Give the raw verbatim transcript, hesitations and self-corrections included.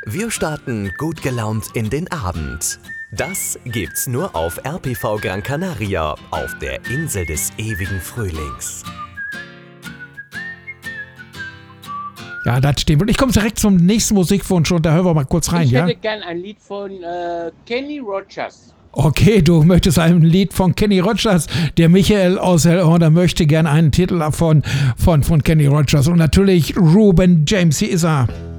Wir starten gut gelaunt in den Abend. Das gibt's nur auf R P V Gran Canaria, auf der Insel des ewigen Frühlings. Ja, das stimmt. Und ich komme direkt zum nächsten Musikwunsch und da hören wir mal kurz rein, ich ja? Ich hätte gern ein Lied von äh, Kenny Rogers. Okay, du möchtest ein Lied von Kenny Rogers. Der Michael aus Hellhorn, möchte gern einen Titel davon von, von Kenny Rogers. Und natürlich Ruben James, hier ist er.